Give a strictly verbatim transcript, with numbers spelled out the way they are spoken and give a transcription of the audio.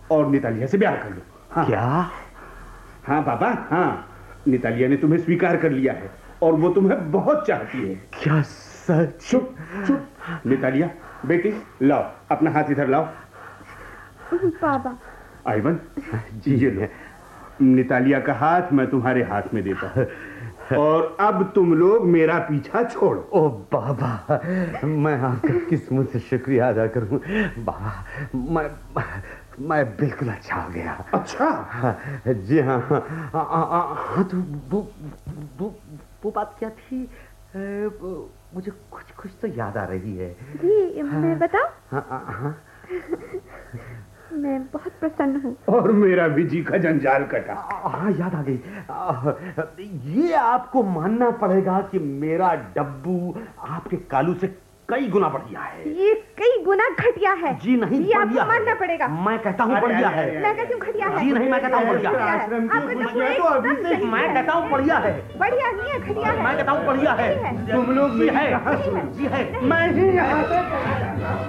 और नितालिया से ब्याह कर लो। हाँ। क्या? हाँ पापा, हाँ, नितालिया ने तुम्हें स्वीकार कर लिया है और वो तुम्हें बहुत चाहती है। क्या सच? चुप चुप। नितालिया बेटी, लाओ अपना हाथ इधर लाओ। पापा। आइवन जी, ये लो, नितालिया का हाथ मैं तुम्हारे हाथ में देता हूँ और अब तुम लोग मेरा पीछा छोड़ो। ओ बाबा, मैं आपका किस मुंह से शुक्रिया अदा करूं। बाबा, मैं मैं बिल्कुल अच्छा हो गया। अच्छा? जी हाँ। हाँ तो वो वो वो बात क्या थी? मुझे कुछ कुछ तो याद आ रही है। जी, मैं बताऊं? हाँ हाँ। मैं बहुत प्रसन्न हूँ। और मेरा भी जी का जंजाल कटा। हाँ, याद आ गई। ये आपको मानना पड़ेगा कि मेरा डब्बू आपके कालू से कई गुना बढ़िया है। ये कई गुना घटिया है। जी नहीं, ये आपको मानना पड़ेगा। मैं कहता हूँ बढ़िया है। मैं कहती हूँ घटिया है। जी नहीं, मैं कहता हूँ बढ़िया है। मैं कहता हूँ बढ़िया है। बढ़िया नहीं है, घटिया है। मैं कहता हूँ बढ़िया है। तुम लोग जी है, जी है। मैं ही यहाँ